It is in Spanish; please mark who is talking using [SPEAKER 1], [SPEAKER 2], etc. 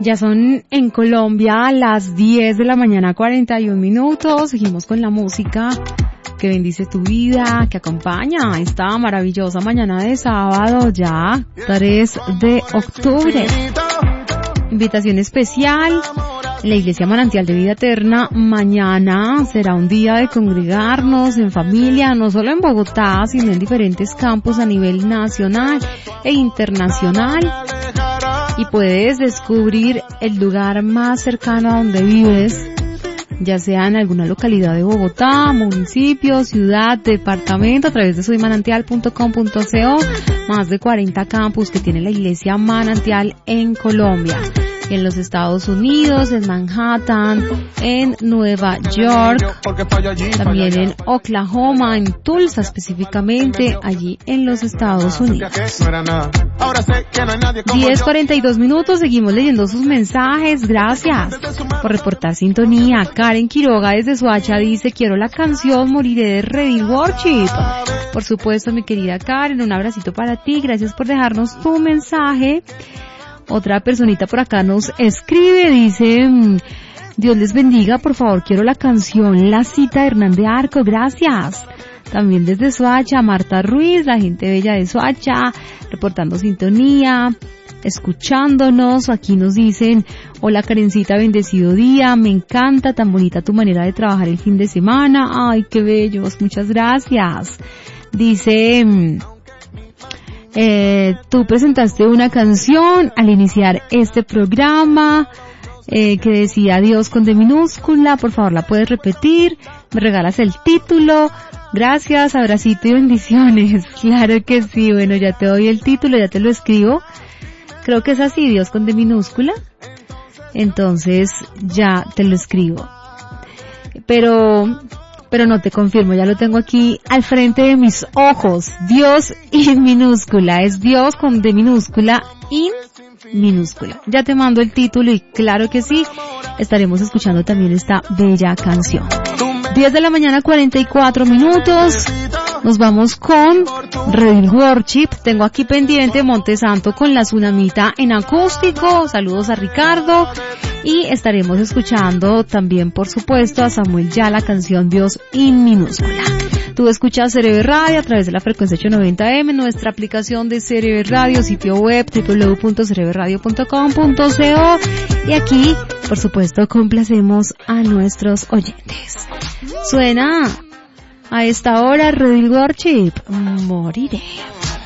[SPEAKER 1] Ya son en Colombia las 10 de la mañana, 41 minutos. Seguimos con la música que bendice tu vida, que acompaña esta maravillosa mañana de sábado, ya 3 de octubre. Invitación especial en la Iglesia Manantial de Vida Eterna. Mañana será un día de congregarnos en familia, no solo en Bogotá, sino en diferentes campos a nivel nacional e internacional. Y puedes descubrir el lugar más cercano a donde vives, ya sea en alguna localidad de Bogotá, municipio, ciudad, departamento, a través de soymanantial.com.co, más de 40 campus que tiene la Iglesia Manantial en Colombia. En los Estados Unidos, en Manhattan, en Nueva York, también en Oklahoma, en Tulsa específicamente, allí en los Estados Unidos. 10:42 minutos, seguimos leyendo sus mensajes, gracias por reportar sintonía. Karen Quiroga desde Soacha dice, quiero la canción Moriré de Ready Worship. Por supuesto, mi querida Karen, un abracito para ti, gracias por dejarnos tu mensaje. Otra personita por acá nos escribe, dice, Dios les bendiga, por favor quiero la canción La Cita de Hernán de Arco, gracias. También desde Soacha, Marta Ruiz, la gente bella de Soacha, reportando sintonía, escuchándonos. Aquí nos dicen, hola Karencita, bendecido día, me encanta, tan bonita tu manera de trabajar el fin de semana, ay qué bellos, muchas gracias. Dice, tú presentaste una canción al iniciar este programa que decía Dios con D minúscula, por favor la puedes repetir, me regalas el título, gracias, abracito y bendiciones. Claro que sí, bueno, ya te doy el título, ya te lo escribo, creo que es así, Dios con D minúscula, entonces ya te lo escribo, pero no te confirmo, ya lo tengo aquí al frente de mis ojos. Dios in minúscula, es Dios con D minúscula, in minúscula. Ya te mando el título y claro que sí, estaremos escuchando también esta bella canción. 10 de la mañana, 44 minutos. Nos vamos con Ready Worship. Tengo aquí pendiente Montesanto con la Tsunamita en acústico. Saludos a Ricardo. Y estaremos escuchando también, por supuesto, a Samuel Ya, la canción Dios in minúscula. Tú escuchas CRB Radio a través de la frecuencia 890M, nuestra aplicación de CRB Radio, sitio web www.crbradio.com.co. Y aquí, por supuesto, complacemos a nuestros oyentes. Suena a esta hora Ready Worship, Moriré.